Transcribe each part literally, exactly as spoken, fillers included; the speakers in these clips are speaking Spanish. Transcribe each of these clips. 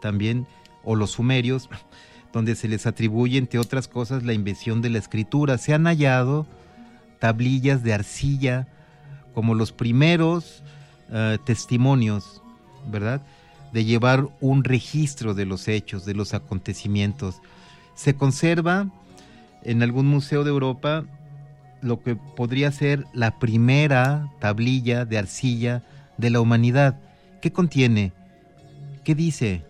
también, o los sumerios, donde se les atribuye, entre otras cosas, la invención de la escritura. Se han hallado tablillas de arcilla como los primeros uh, testimonios, ¿verdad?, de llevar un registro de los hechos, de los acontecimientos. Se conserva en algún museo de Europa lo que podría ser la primera tablilla de arcilla de la humanidad. ¿Qué contiene? ¿Qué dice?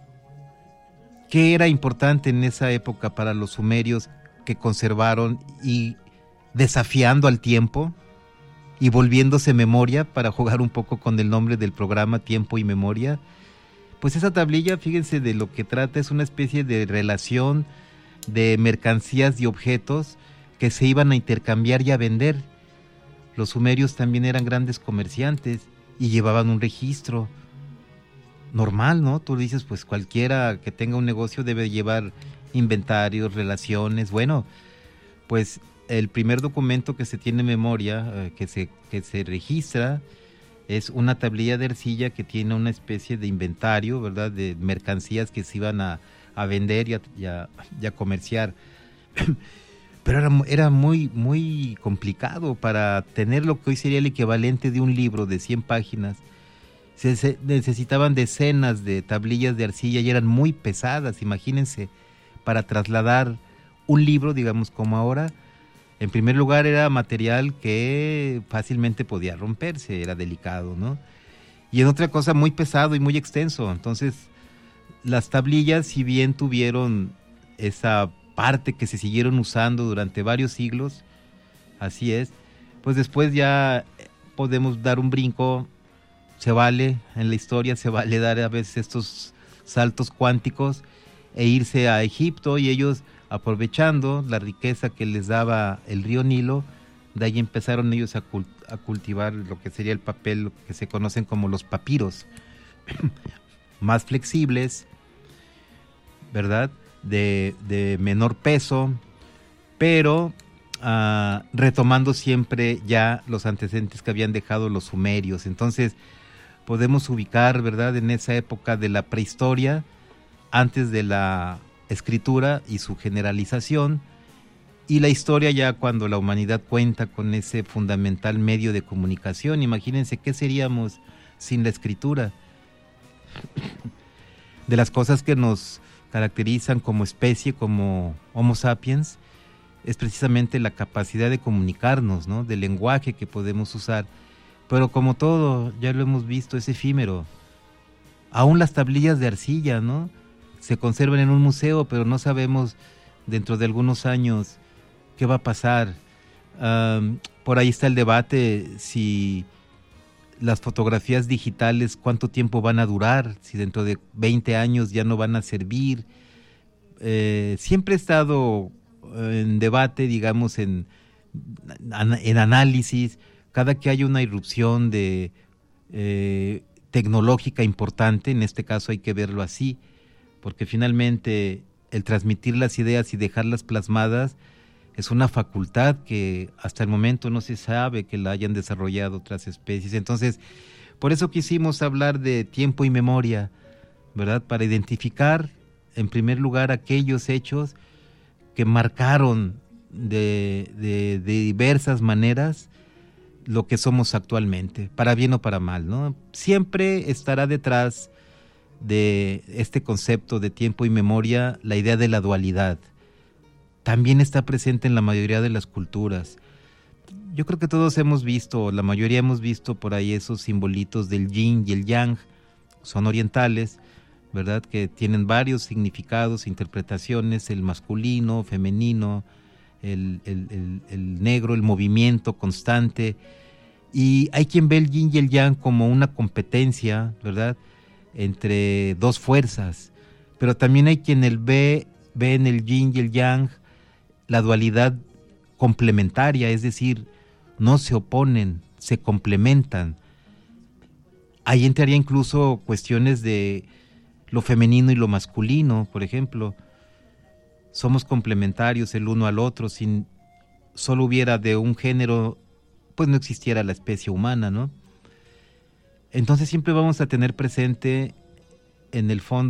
¿Qué era importante en esa época para los sumerios que conservaron y desafiando al tiempo y volviéndose memoria, para jugar un poco con el nombre del programa, Tiempo y Memoria? Pues esa tablilla, fíjense, de lo que trata es una especie de relación de mercancías y objetos que se iban a intercambiar y a vender. Los sumerios también eran grandes comerciantes y llevaban un registro normal, ¿no? Tú dices, pues cualquiera que tenga un negocio debe llevar inventarios, relaciones. Bueno, pues el primer documento que se tiene en memoria, eh, que se, que se registra, es una tablilla de arcilla que tiene una especie de inventario, ¿verdad?, de mercancías que se iban a, a vender y a, y a, y a comerciar. Pero era, era muy, muy complicado. Para tener lo que hoy sería el equivalente de un libro de cien páginas, se, se necesitaban decenas de tablillas de arcilla y eran muy pesadas. Imagínense, para trasladar un libro, digamos como ahora, en primer lugar era material que fácilmente podía romperse, era delicado, ¿no? Y en otra cosa, muy pesado y muy extenso. Entonces, las tablillas, si bien tuvieron esa parte que se siguieron usando durante varios siglos, así es, pues después ya podemos dar un brinco. Se vale, en la historia se vale dar a veces estos saltos cuánticos e irse a Egipto, y ellos, aprovechando la riqueza que les daba el río Nilo, de ahí empezaron ellos a, cult- a cultivar lo que sería el papel, lo que se conocen como los papiros, más flexibles, ¿verdad?, de, de menor peso, pero uh, retomando siempre ya los antecedentes que habían dejado los sumerios. Entonces podemos ubicar, ¿verdad?, en esa época de la prehistoria, antes de la escritura y su generalización, y la historia ya cuando la humanidad cuenta con ese fundamental medio de comunicación. Imagínense qué seríamos sin la escritura. De las cosas que nos caracterizan como especie, como Homo sapiens, es precisamente la capacidad de comunicarnos, ¿no?, del lenguaje que podemos usar. Pero como todo, ya lo hemos visto, es efímero. Aún las tablillas de arcilla, ¿no?, se conservan en un museo, pero no sabemos dentro de algunos años qué va a pasar. Um, por ahí está el debate si las fotografías digitales cuánto tiempo van a durar, si dentro de veinte años ya no van a servir. Eh, siempre he estado en debate, digamos, en, en análisis, cada que hay una irrupción de eh, tecnológica importante, en este caso hay que verlo así, porque finalmente el transmitir las ideas y dejarlas plasmadas es una facultad que hasta el momento no se sabe que la hayan desarrollado otras especies. Entonces, por eso quisimos hablar de tiempo y memoria, ¿verdad?, para identificar, en primer lugar, aquellos hechos que marcaron de, de, de diversas maneras lo que somos actualmente, para bien o para mal, ¿no? Siempre estará detrás de este concepto de tiempo y memoria la idea de la dualidad. También está presente en la mayoría de las culturas. Yo creo que todos hemos visto, la mayoría hemos visto por ahí esos simbolitos del yin y el yang, son orientales, ¿verdad?, que tienen varios significados, interpretaciones, el masculino, femenino, el, el, el, el negro, el movimiento constante. Y hay quien ve el yin y el yang como una competencia, ¿verdad?, entre dos fuerzas, pero también hay quien el ve, ve en el yin y el yang la dualidad complementaria, es decir, no se oponen, se complementan. Ahí entraría incluso cuestiones de lo femenino y lo masculino, por ejemplo. Somos complementarios el uno al otro. Si solo hubiera de un género, pues no existiera la especie humana, ¿no? Entonces siempre vamos a tener presente en el fondo